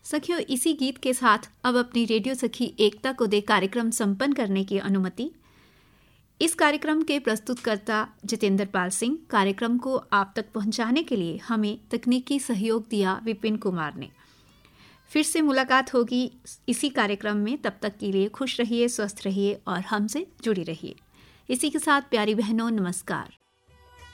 सखियों, इसी गीत के साथ अब अपनी रेडियो सखी एकता को दे कार्यक्रम संपन्न करने की अनुमति। इस कार्यक्रम के प्रस्तुतकर्ता जितेंद्र पाल सिंह, कार्यक्रम को आप तक पहुंचाने के लिए हमें तकनीकी सहयोग दिया विपिन कुमार ने। फिर से मुलाकात होगी इसी कार्यक्रम में। तब तक के लिए खुश रहिए, स्वस्थ रहिए और हमसे जुड़ी रहिए। इसी के साथ प्यारी बहनों, नमस्कार।